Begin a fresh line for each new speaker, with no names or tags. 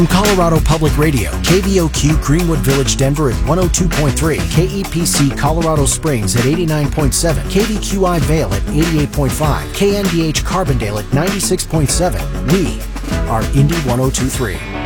From Colorado Public Radio, KVOQ Greenwood Village, Denver at 102.3, KEPC Colorado Springs at 89.7, KVQI Vail at 88.5, KNDH Carbondale at 96.7. We are Indy 102.3.